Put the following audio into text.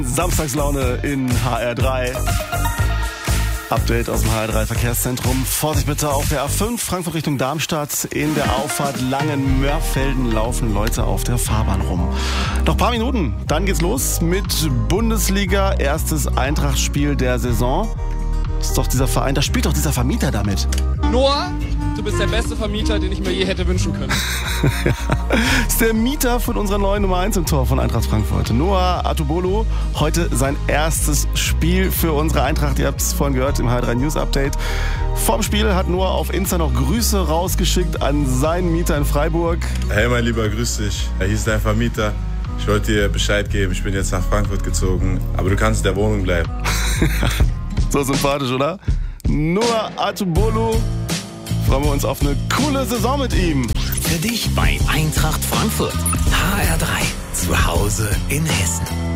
Samstagslaune in HR3. Update aus dem HR3 Verkehrszentrum. Vorsicht bitte auf der A5 Frankfurt Richtung Darmstadt. In der Auffahrt Langen-Mörfelden laufen Leute auf der Fahrbahn rum. Noch ein paar Minuten, dann geht's los mit Bundesliga. Erstes Eintracht-Spiel der Saison. Das ist doch dieser Verein, da spielt doch dieser Vermieter damit. Noah, du bist der beste Vermieter, den ich mir je hätte wünschen können. Ja, ist der Mieter von unserer neuen Nummer 1 im Tor von Eintracht Frankfurt. Noah Atubolo, heute sein erstes Spiel für unsere Eintracht. Ihr habt es vorhin gehört im HR3 News Update. Vorm Spiel hat Noah auf Insta noch Grüße rausgeschickt an seinen Mieter in Freiburg. Hey mein Lieber, grüß dich. Hier ist dein Vermieter. Ich wollte dir Bescheid geben, ich bin jetzt nach Frankfurt gezogen, aber du kannst in der Wohnung bleiben. So sympathisch, oder? Noah Atubolo. Freuen wir uns auf eine coole Saison mit ihm. Für dich bei Eintracht Frankfurt. HR3. Zu Hause in Hessen.